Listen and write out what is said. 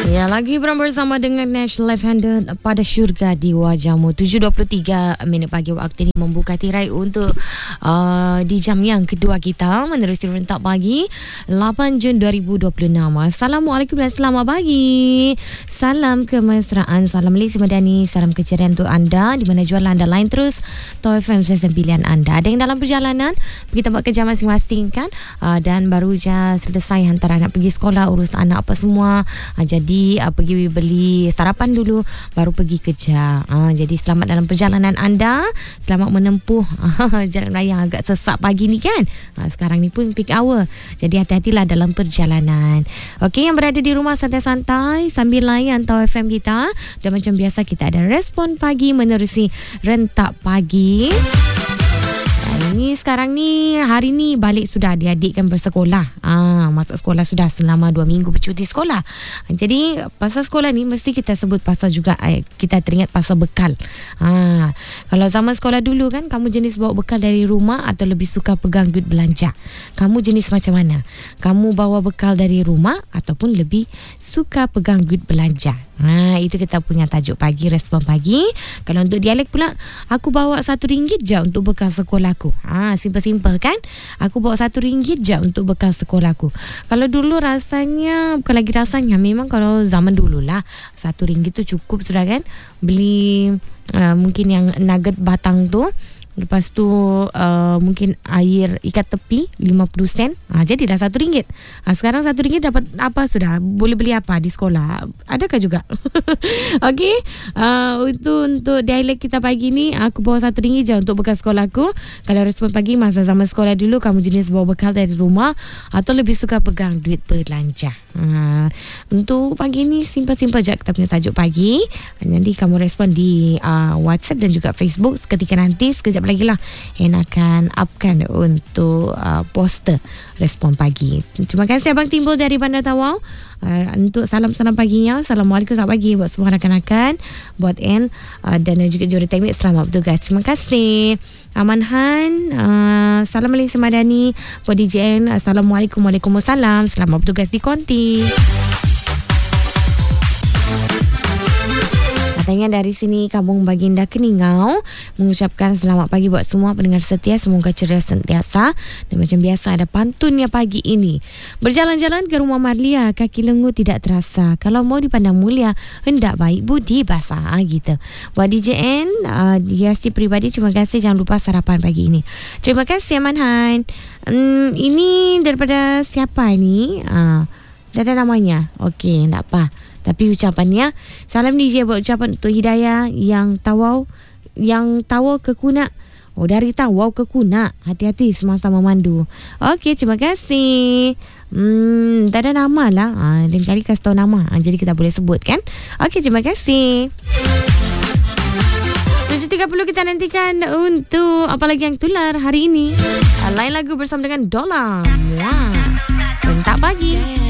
Ya, lagi bersama dengan National Life Handle pada syurga di wajahmu. 7.23 minit pagi waktu ini membuka tirai untuk di jam yang kedua kita menerusi rentak pagi 8 Jun 2026. Assalamualaikum dan selamat pagi. Salam kemesraan, salam Malaysia Madani, salam keceriaan untuk anda di mana jualan anda lain terus Tau FM stesen pilihan anda. Ada yang dalam perjalanan pergi tempat kerja masing-masing kan, dan baru je selesai hantar anak pergi sekolah, urus anak apa semua. Jadi pergi beli sarapan dulu baru pergi kerja. Jadi selamat dalam perjalanan anda, selamat menempuh jalan raya yang agak sesak pagi ni kan. Sekarang ni pun peak hour, jadi hati-hatilah dalam perjalanan. Okey, yang berada di rumah santai-santai sambil layan Tau FM kita, dan macam biasa kita ada respon pagi menerusi rentak pagi. Ini sekarang ni, hari ni balik sudah adik-adik kan bersekolah. Masuk sekolah sudah selama 2 minggu bercuti sekolah. Jadi pasal sekolah ni mesti kita sebut pasal juga, kita teringat pasal bekal. Kalau zaman sekolah dulu kan, kamu jenis bawa bekal dari rumah atau lebih suka pegang duit belanja? Kamu jenis macam mana? Kamu bawa bekal dari rumah ataupun lebih suka pegang duit belanja? Itu kita punya tajuk pagi, respon pagi. Kalau untuk dialek pula, aku bawa RM1 je untuk bekal sekolahku. Simple-simple kan? Aku bawa RM1 je untuk bekal sekolahku. Kalau dulu rasanya, bukan lagi rasanya, memang kalau zaman dulu lah RM1 tu cukup sudah kan. Beli mungkin yang nugget batang tu, lepas tu mungkin air ikat tepi 50 sen. Jadi dah RM1. Sekarang RM1 dapat apa sudah? Boleh beli apa di sekolah? Adakah juga? Okey, itu untuk dialek kita pagi ni. Aku bawa RM1 je untuk bekal sekolahku. Kalau respon pagi, masa zaman sekolah dulu, kamu jenis bawa bekal dari rumah atau lebih suka pegang duit belanja? Untuk pagi ni simple-simple je kita punya tajuk pagi. Nanti kamu respon di WhatsApp dan juga Facebook seketika nanti. Sekejap lagi lah yang akan upkan untuk poster respon pagi. Terima kasih Abang Timbul dari Bandar Tawau untuk salam-salam paginya. Assalamualaikum, selamat pagi buat semua rakan-rakan, buat N dan juga juri teknik, selamat bertugas. Terima kasih Aman Han, salam Malaysia Madani buat DJN. Assalamualaikum, waalaikumsalam, selamat bertugas di konti. Katanya dari sini Kampung Baginda Keningau mengucapkan selamat pagi buat semua pendengar setia, semoga ceria sentiasa. Dan macam biasa ada pantunnya pagi ini. Berjalan-jalan ke rumah Marlia, kaki lengu tidak terasa. Kalau mau dipandang mulia, hendak baik budi basah gitu. Buat DJN, hiasi peribadi, terima kasih. Jangan lupa sarapan pagi ini. Terima kasih Manhan. Ini daripada siapa ini? Dah ada namanya. Okey, tak apa. Tapi ucapannya, salam DJ buat ucapan untuk Hidayah yang Tawau ke Kunak. Dari Tawau ke Kunak. Hati-hati semasa memandu. Okey, terima kasih. Tak ada nama lah. Lain kali kasih tahu nama. Jadi kita boleh sebut kan. Okey, terima kasih. 7.30 kita nantikan untuk apa lagi yang tular hari ini. Lain lagu bersama dengan Dola. Rentak pagi.